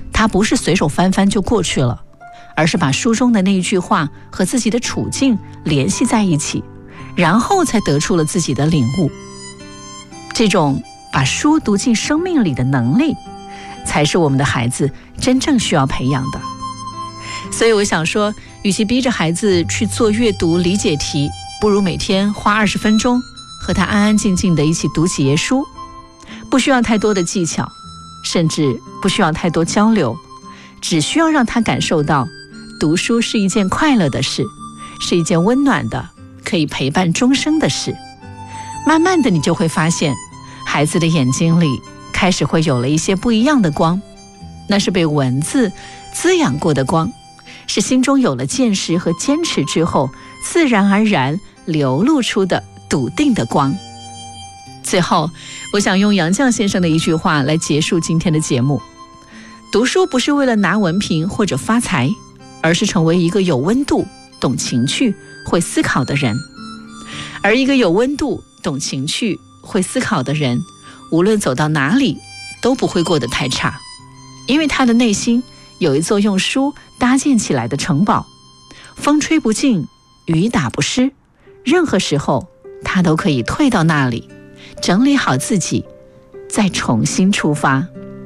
他不是随手翻翻就过去了，而是把书中的那一句话和自己的处境联系在一起，然后才得出了自己的领悟。这种把书读进生命里的能力，才是我们的孩子真正需要培养的。所以我想说，与其逼着孩子去做阅读理解题，不如每天花20分钟和他安安静静的一起读几页书，不需要太多的技巧，甚至不需要太多交流，只需要让他感受到读书是一件快乐的事，是一件温暖的可以陪伴终生的事。慢慢的你就会发现，孩子的眼睛里开始会有了一些不一样的光，那是被文字滋养过的光，是心中有了见识和坚持之后自然而然流露出的笃定的光。最后，我想用杨绛先生的一句话来结束今天的节目：读书不是为了拿文凭或者发财，而是成为一个有温度、懂情趣、会思考的人。而一个有温度、懂情趣、会思考的人，无论走到哪里都不会过得太差，因为他的内心有一座用书搭建起来的城堡，风吹不进，雨打不湿，任何时候他都可以退到那里，整理好自己，再重新出发。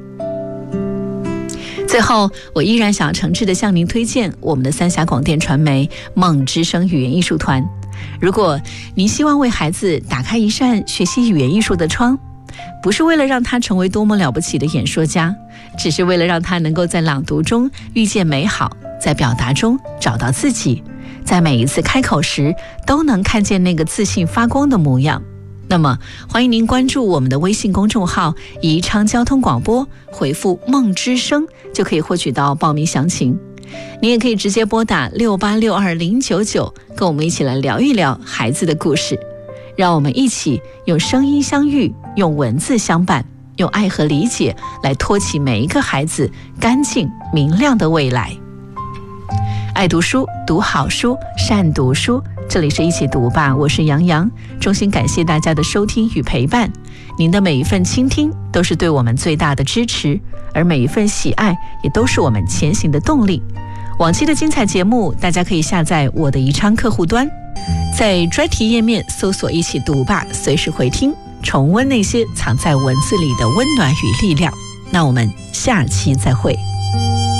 最后，我依然想要诚挚地向您推荐我们的三峡广电传媒梦之声语言艺术团。如果您希望为孩子打开一扇学习语言艺术的窗，不是为了让他成为多么了不起的演说家，只是为了让他能够在朗读中遇见美好，在表达中找到自己，在每一次开口时都能看见那个自信发光的模样，那么欢迎您关注我们的微信公众号宜昌交通广播，回复梦之声就可以获取到报名详情。你也可以直接拨打6862-099，跟我们一起来聊一聊孩子的故事，让我们一起用声音相遇，用文字相伴，用爱和理解来托起每一个孩子干净明亮的未来。爱读书，读好书，善读书，这里是一起读吧，我是杨洋，衷心感谢大家的收听与陪伴。您的每一份倾听都是对我们最大的支持，而每一份喜爱也都是我们前行的动力。往期的精彩节目大家可以下载我的宜昌客户端，在专题页面搜索一起读吧，随时回听重温那些藏在文字里的温暖与力量。那我们下期再会。